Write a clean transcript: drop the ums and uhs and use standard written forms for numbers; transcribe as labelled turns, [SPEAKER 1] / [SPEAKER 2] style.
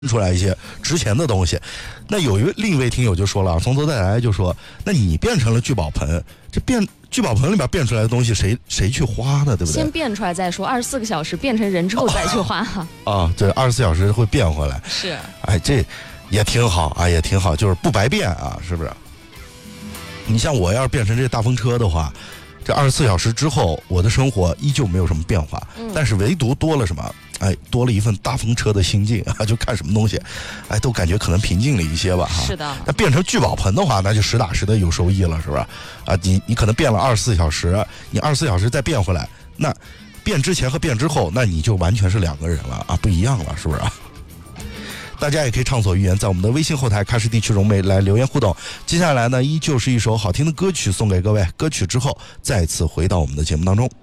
[SPEAKER 1] 出来一些值钱的东西。那另一位听友就说了，从头再来就说，那你变成了聚宝盆，聚宝盆里边变出来的东西谁去花呢？对不对？
[SPEAKER 2] 先变出来再说，24个小时变成人之后再去花。
[SPEAKER 1] 对，24小时会变回来。
[SPEAKER 2] 是，
[SPEAKER 1] 这也挺好啊，也挺好，就是不白变啊，是不是？你像我要是变成这大风车的话，这24小时之后，我的生活依旧没有什么变化，但是唯独多了什么？多了一份大风车的心境啊，就看什么东西，都感觉可能平静了一些吧哈。
[SPEAKER 2] 是的。
[SPEAKER 1] 那变成聚宝盆的话，那就实打实的有收益了，是吧？你可能变了24小时，你24小时再变回来，那变之前和变之后，那你就完全是两个人了啊，不一样了，是不是啊？大家也可以畅所欲言，在我们的微信后台开市地区融媒来留言互动。接下来呢，依旧是一首好听的歌曲送给各位，歌曲之后再次回到我们的节目当中。